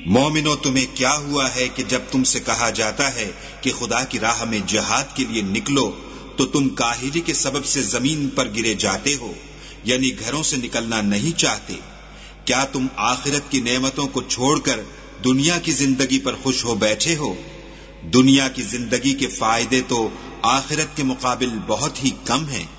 मोमिनो, तुम्हें क्या हुआ है कि जब तुमसे कहा जाता है कि खुदा की राह में जिहाद के लिए निकलो तो तुम काहिली के सबब से जमीन पर गिरे जाते हो, यानी घरों से निकलना नहीं चाहते। क्या तुम आखिरत की नेमतों को छोड़कर दुनिया की जिंदगी पर खुश हो बैठे हो? दुनिया की जिंदगी के फायदे तो आखिरत के मुकाबिल बहुत ही कम हैं।